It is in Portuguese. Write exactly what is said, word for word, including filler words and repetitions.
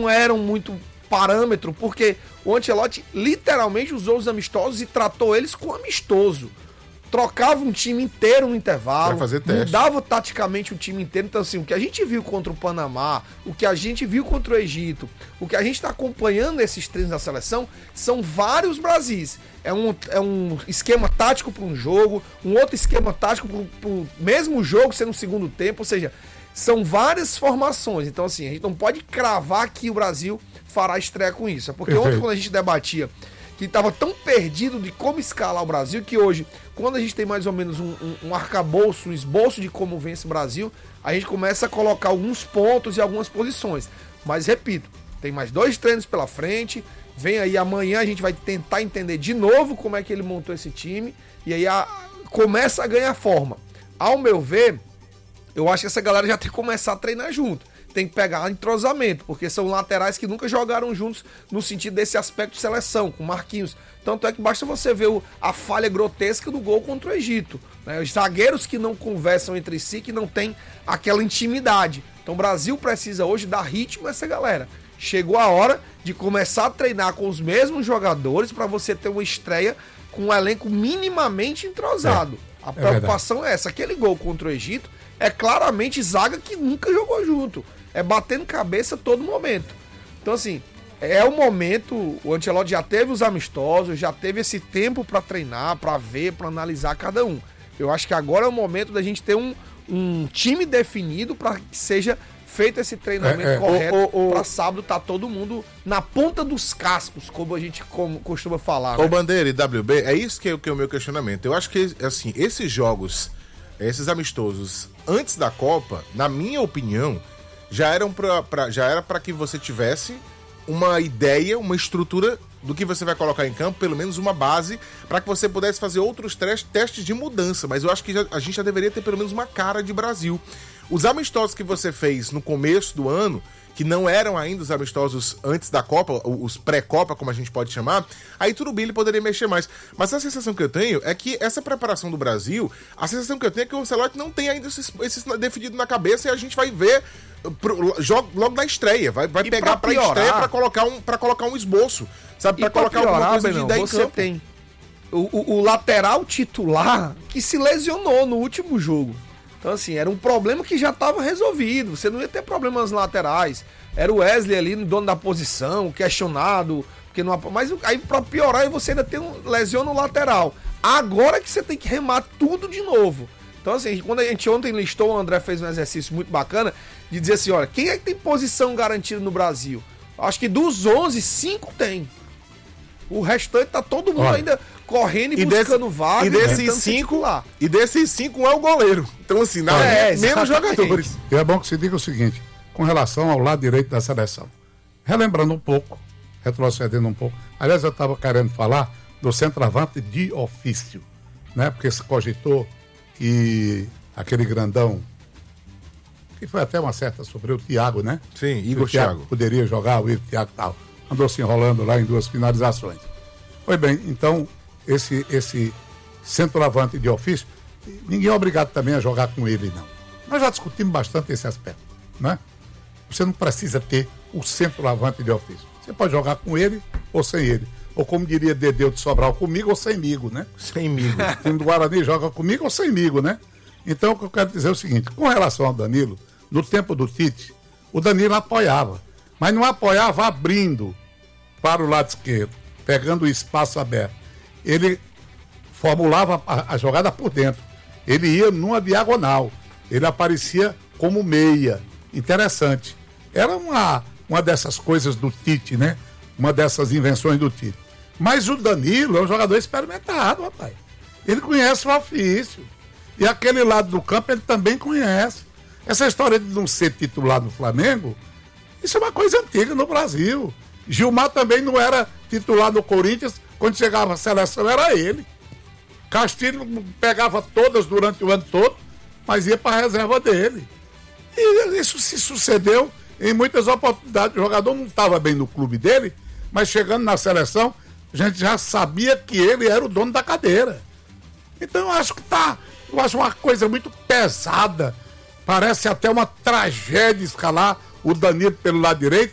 não eram muito parâmetro, porque o Ancelotti literalmente usou os amistosos e tratou eles com amistoso. Trocava um time inteiro no intervalo, mudava taticamente o time inteiro. Então, assim, o que a gente viu contra o Panamá, o que a gente viu contra o Egito, o que a gente está acompanhando nesses treinos da seleção, são vários Brasis. É um, é um esquema tático para um jogo, um outro esquema tático para o mesmo jogo ser no segundo tempo, ou seja, são várias formações. Então, assim, a gente não pode cravar que o Brasil fará estreia com isso. É porque Perfeito. Ontem, quando a gente debatia que estava tão perdido de como escalar o Brasil, que hoje, quando a gente tem mais ou menos um, um, um arcabouço, um esboço de como vence o Brasil, a gente começa a colocar alguns pontos e algumas posições. Mas, repito, tem mais dois treinos pela frente, vem aí amanhã, a gente vai tentar entender de novo como é que ele montou esse time, e aí a, começa a ganhar forma. Ao meu ver, eu acho que essa galera já tem que começar a treinar junto. Tem que pegar entrosamento, porque são laterais que nunca jogaram juntos no sentido desse aspecto de seleção, com Marquinhos. Tanto é que basta você ver o, a falha grotesca do gol contra o Egito. Né? Os zagueiros que não conversam entre si, que não tem aquela intimidade. Então o Brasil precisa hoje dar ritmo a essa galera. Chegou a hora de começar a treinar com os mesmos jogadores para você ter uma estreia com um elenco minimamente entrosado. É, a preocupação é, é essa. Aquele gol contra o Egito é claramente zaga que nunca jogou junto. É batendo cabeça a todo momento. Então, assim, é o momento. O Ancelotti já teve os amistosos, já teve esse tempo para treinar, para ver, para analisar cada um. Eu acho que agora é o momento da gente ter um, um time definido para que seja feito esse treinamento é, é, correto. Para sábado tá todo mundo na ponta dos cascos, como a gente como, costuma falar. Ô, né? Bandeira e W B, é isso que é, que é o meu questionamento. Eu acho que, assim, esses jogos, esses amistosos antes da Copa, na minha opinião, já eram pra, pra, já era para que você tivesse uma ideia, uma estrutura do que você vai colocar em campo, pelo menos uma base, para que você pudesse fazer outros testes de mudança. Mas eu acho que já, a gente já deveria ter pelo menos uma cara de Brasil. Os amistosos que você fez no começo do ano, que não eram ainda os amistosos antes da Copa, os pré-Copa, como a gente pode chamar, aí tudo bem, ele poderia mexer mais. Mas a sensação que eu tenho é que essa preparação do Brasil, a sensação que eu tenho é que o Ancelotti não tem ainda esses, esses definido na cabeça, e a gente vai ver pro, jogo, logo na estreia, vai, vai pegar pra, pra estreia pra colocar, um, pra colocar um esboço, sabe? Pra, pra colocar piorar, alguma coisa de ideia em você campo. Tem o, o, o lateral titular que se lesionou no último jogo. Então, assim, era um problema que já estava resolvido. Você não ia ter problemas laterais. Era o Wesley ali, no dono da posição, questionado. Porque não... Mas aí, pra piorar, você ainda tem um lesão no lateral. Agora que você tem que remar tudo de novo. Então, assim, quando a gente ontem listou, o André fez um exercício muito bacana de dizer assim, olha, quem é que tem posição garantida no Brasil? Acho que dos onze, cinco tem. O restante tá todo mundo olha, ainda correndo e, e buscando desse, vaga. E desses cinco lá. E desses cinco um é o goleiro. Então, assim, nada, é, menos jogadores. E é bom que se diga o seguinte, com relação ao lado direito da seleção. Relembrando um pouco, retrocedendo um pouco. Aliás, eu estava querendo falar do centroavante de ofício, né? Porque se cogitou que aquele grandão, que foi até uma certa sobre o Thiago, né? Sim, Igor o Thiago. Thiago. Poderia jogar, o Igor Thiago e tal. Andou se enrolando lá em duas finalizações. Pois bem, então, esse, esse centroavante de ofício, ninguém é obrigado também a jogar com ele, não. Nós já discutimos bastante esse aspecto, né? Você não precisa ter o centroavante de ofício. Você pode jogar com ele ou sem ele. Ou como diria Dedeu de Sobral, comigo ou semigo, né? Semigo. O time do Guarani joga comigo ou semigo, né? Então, o que eu quero dizer é o seguinte, com relação ao Danilo, no tempo do Tite, o Danilo apoiava, mas não apoiava abrindo para o lado esquerdo, pegando o espaço aberto. Ele formulava a, a jogada por dentro. Ele ia numa diagonal. Ele aparecia como meia. Interessante. Era uma, uma dessas coisas do Tite, né? Uma dessas invenções do Tite. Mas o Danilo é um jogador experimentado, rapaz. Ele conhece o ofício. E aquele lado do campo ele também conhece. Essa história de não ser titular no Flamengo, isso é uma coisa antiga no Brasil. Gilmar também não era titular no Corinthians, quando chegava a seleção era ele. Castilho pegava todas durante o ano todo, mas ia para a reserva dele. E isso se sucedeu em muitas oportunidades. O jogador não estava bem no clube dele, mas chegando na seleção, a gente já sabia que ele era o dono da cadeira. Então eu acho que tá, eu acho uma coisa muito pesada. Parece até uma tragédia escalar o Danilo pelo lado direito,